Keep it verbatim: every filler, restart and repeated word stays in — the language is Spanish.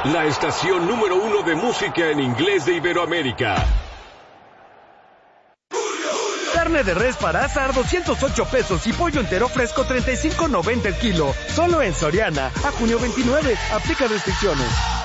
la estación número uno de música en inglés de Iberoamérica. Carne de res para asar doscientos ocho pesos y pollo entero fresco treinta y cinco noventa el kilo. Solo en Soriana. A junio veintinueve. Aplica restricciones.